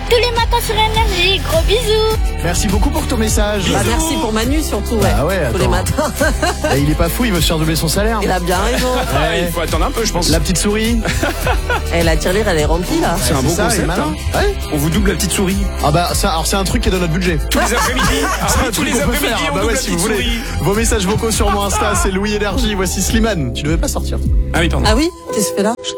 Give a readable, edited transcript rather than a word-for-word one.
tous les matins sur Énergie. Gros bisous. Merci beaucoup pour ton message. Bah, merci pour Manu surtout, ouais. Bah ouais, tous les attends. matins. Et il est pas fou, il veut se faire doubler son salaire. Il a bien raison. Ah, il faut attendre un peu, je pense. La petite souris. Et la tirelire, elle est remplie là. C'est un bon ça, il est concept. malin. Hein. Ouais. On vous double la petite souris. Ah bah ça, alors c'est un truc qui est dans notre budget. Tous les après-midi. Ah C'est oui, un tous truc les qu'on peut après-midi, faire. on Bah double ouais, la si vous petite voulez. souris. Vos messages vocaux sur mon Insta, c'est Louis Énergie. Voici Slimane. Tu devais pas sortir. Ah oui, pardon. Ah oui, qu'est-ce que tu fais là?